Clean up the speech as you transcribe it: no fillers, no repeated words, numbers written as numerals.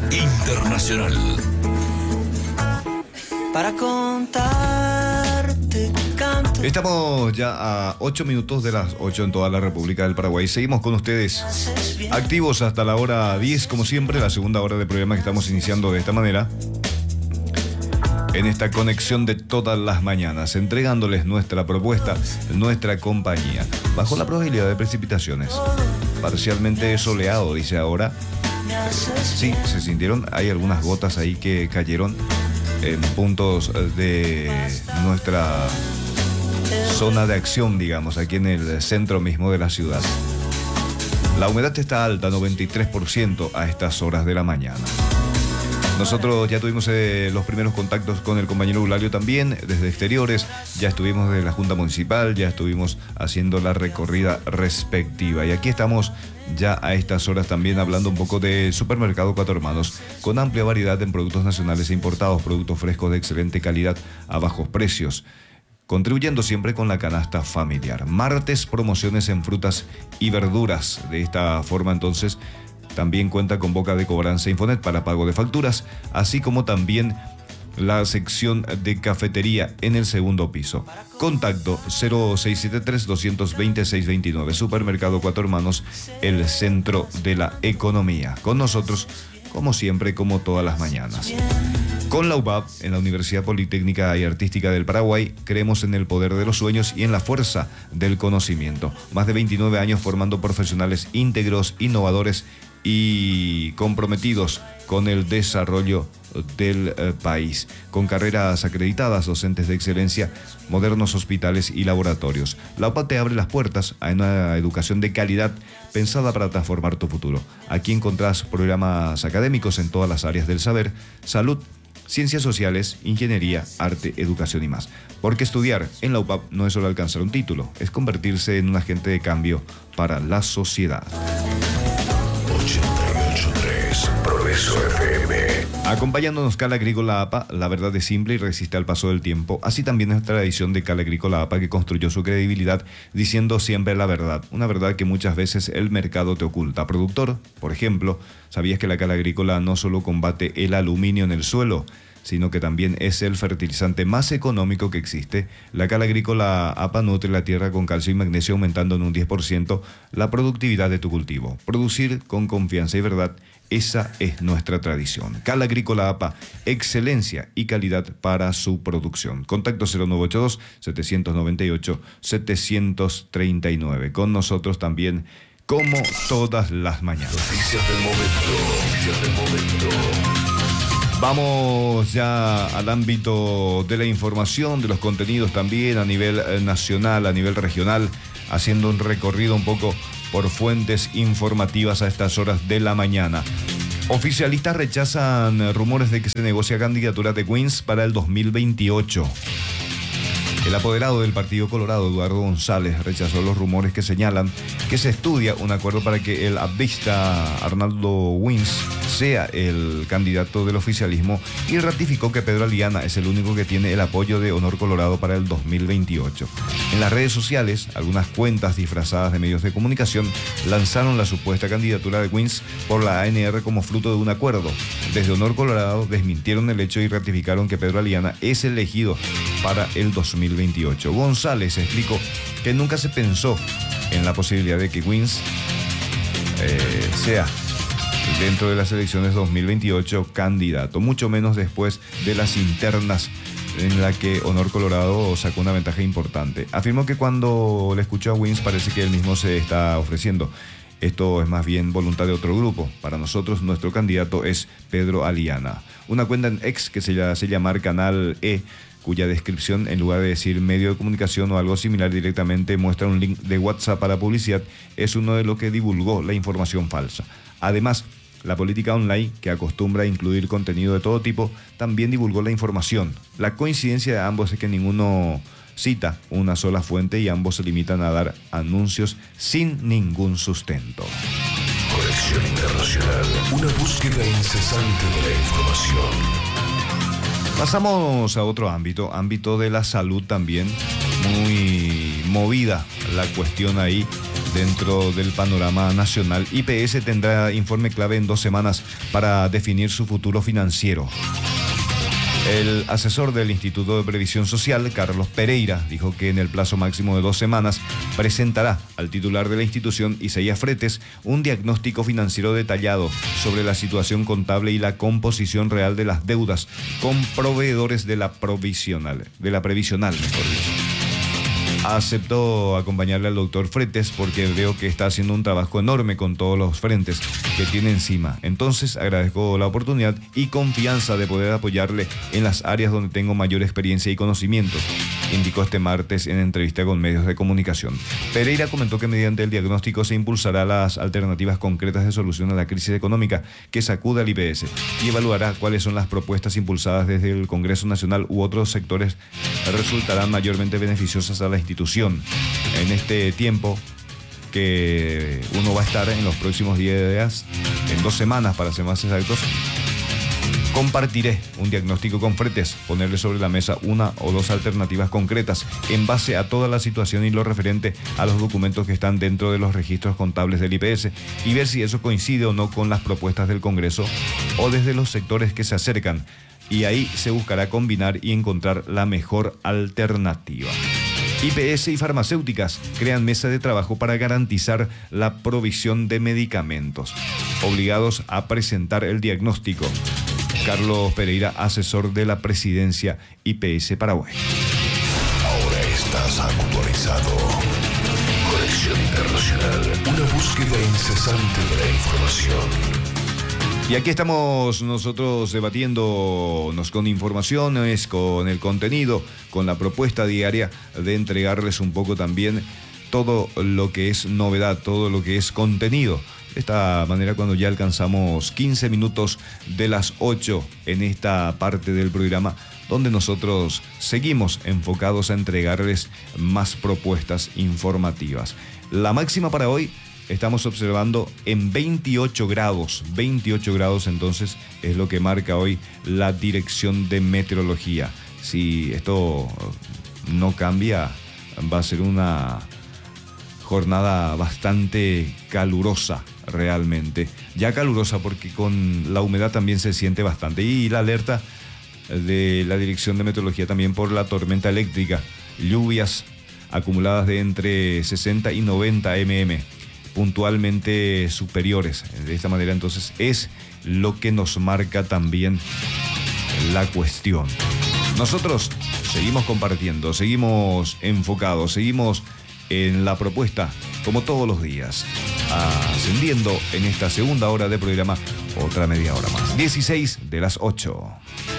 Internacional. Para contarte canto. Estamos ya a 8 minutos de las 8 en toda la República del Paraguay. Seguimos con ustedes activos hasta la hora 10, como siempre, la segunda hora del programa que estamos iniciando de esta manera. En esta conexión de todas las mañanas, entregándoles nuestra propuesta, nuestra compañía, bajo la probabilidad de precipitaciones. Parcialmente soleado, dice ahora. Sí, se sintieron, hay algunas gotas ahí que cayeron en puntos de nuestra zona de acción, digamos, aquí en el centro mismo de la ciudad. La humedad está alta, 93% a estas horas de la mañana. Nosotros ya tuvimos los primeros contactos con el compañero Eulalio también, desde exteriores, ya estuvimos desde la Junta Municipal, ya estuvimos haciendo la recorrida respectiva. Y aquí estamos ya a estas horas también hablando un poco de Supermercado Cuatro Hermanos, con amplia variedad en productos nacionales e importados, productos frescos de excelente calidad a bajos precios, contribuyendo siempre con la canasta familiar. Martes, promociones en frutas y verduras. De esta forma, entonces, también cuenta con boca de cobranza Infonet para pago de facturas, así como también la sección de cafetería en el segundo piso. Contacto 0673-220-629. Supermercado Cuatro Hermanos, el centro de la economía. Con nosotros, como siempre, como todas las mañanas. Con la UBAP, en la Universidad Politécnica y Artística del Paraguay, creemos en el poder de los sueños y en la fuerza del conocimiento. Más de 29 años formando profesionales íntegros, innovadores y comprometidos con el desarrollo del país, con carreras acreditadas, docentes de excelencia, modernos hospitales y laboratorios. La UPA te abre las puertas a una educación de calidad pensada para transformar tu futuro. Aquí encontrás programas académicos en todas las áreas del saber, salud, ciencias sociales, ingeniería, arte, educación y más. Porque estudiar en la UPAP no es solo alcanzar un título, es convertirse en un agente de cambio para la sociedad. 88.3 Progreso FM. Acompañándonos Cal Agrícola APA, la verdad es simple y resiste al paso del tiempo. Así también es la tradición de Cal Agrícola APA, que construyó su credibilidad diciendo siempre la verdad. Una verdad que muchas veces el mercado te oculta. Productor, por ejemplo, ¿sabías que la cal agrícola no solo combate el aluminio en el suelo, sino que también es el fertilizante más económico que existe? La cal agrícola APA nutre la tierra con calcio y magnesio, aumentando en un 10% la productividad de tu cultivo. Producir con confianza y verdad, esa es nuestra tradición. Cal Agrícola APA, excelencia y calidad para su producción. Contacto 0982-798-739. Con nosotros también, como todas las mañanas. Noticias del momento. Vamos ya al ámbito de la información, de los contenidos también a nivel nacional, a nivel regional, haciendo un recorrido un poco por fuentes informativas a estas horas de la mañana. Oficialistas rechazan rumores de que se negocia candidatura de Wins para el 2028. El apoderado del Partido Colorado, Eduardo González, rechazó los rumores que señalan que se estudia un acuerdo para que el abdista Arnaldo Wins sea el candidato del oficialismo, y ratificó que Pedro Aliana es el único que tiene el apoyo de Honor Colorado para el 2028. En las redes sociales, algunas cuentas disfrazadas de medios de comunicación lanzaron la supuesta candidatura de Wins por la ANR como fruto de un acuerdo. Desde Honor Colorado desmintieron el hecho y ratificaron que Pedro Aliana es elegido para el 2028. González explicó que nunca se pensó en la posibilidad de que Wins sea dentro de las elecciones 2028 candidato, mucho menos después de las internas en la que Honor Colorado sacó una ventaja importante. Afirmó que cuando le escuchó a Wins parece que él mismo se está ofreciendo. Esto es más bien voluntad de otro grupo. Para nosotros, nuestro candidato es Pedro Aliana. Una cuenta en X que se hace llamar Canal E, cuya descripción, en lugar de decir medio de comunicación o algo similar, directamente muestra un link de WhatsApp para publicidad, es uno de los que divulgó la información falsa. Además, la política online, que acostumbra a incluir contenido de todo tipo, también divulgó la información. La coincidencia de ambos es que ninguno cita una sola fuente y ambos se limitan a dar anuncios sin ningún sustento. Conexión Internacional, una búsqueda incesante de la información. Pasamos a otro ámbito de la salud también. Muy movida la cuestión ahí dentro del panorama nacional. IPS tendrá informe clave en 2 semanas para definir su futuro financiero. El asesor del Instituto de Previsión Social, Carlos Pereira, dijo que en el plazo máximo de 2 semanas presentará al titular de la institución, Isaías Fretes, un diagnóstico financiero detallado sobre la situación contable y la composición real de las deudas con proveedores de la previsional, mejor dicho. Aceptó acompañarle al doctor Fretes porque veo que está haciendo un trabajo enorme con todos los frentes que tiene encima. Entonces agradezco la oportunidad y confianza de poder apoyarle en las áreas donde tengo mayor experiencia y conocimiento, indicó este martes en entrevista con medios de comunicación. Pereira comentó que mediante el diagnóstico se impulsará las alternativas concretas de solución a la crisis económica que sacude al IPS y evaluará cuáles son las propuestas impulsadas desde el Congreso Nacional u otros sectores resultarán mayormente beneficiosas a la institución. En este tiempo que uno va a estar en los próximos 10 días, en 2 semanas para ser más exactos, compartiré un diagnóstico con Fretes, ponerle sobre la mesa 1 o 2 alternativas concretas en base a toda la situación y lo referente a los documentos que están dentro de los registros contables del IPS y ver si eso coincide o no con las propuestas del Congreso o desde los sectores que se acercan. Y ahí se buscará combinar y encontrar la mejor alternativa. IPS y farmacéuticas crean mesa de trabajo para garantizar la provisión de medicamentos. Obligados a presentar el diagnóstico. Carlos Pereira, asesor de la presidencia IPS Paraguay. Ahora estás actualizado. Conexión Internacional. Una búsqueda incesante de la información. Y aquí estamos nosotros debatiéndonos con informaciones, con el contenido, con la propuesta diaria de entregarles un poco también todo lo que es novedad, todo lo que es contenido. De esta manera, cuando ya alcanzamos 15 minutos de las 8 en esta parte del programa, donde nosotros seguimos enfocados a entregarles más propuestas informativas. La máxima para hoy estamos observando en 28 grados. 28 grados entonces es lo que marca hoy la Dirección de Meteorología. Si esto no cambia, va a ser una jornada bastante calurosa realmente. Ya calurosa porque con la humedad también se siente bastante. Y la alerta de la Dirección de Meteorología también por la tormenta eléctrica. Lluvias acumuladas de entre 60 y 90 mm. Puntualmente superiores. De esta manera entonces es lo que nos marca también la cuestión. Nosotros seguimos compartiendo, seguimos enfocados, seguimos en la propuesta como todos los días, ascendiendo en esta segunda hora de programa otra media hora más. 16 de las 8.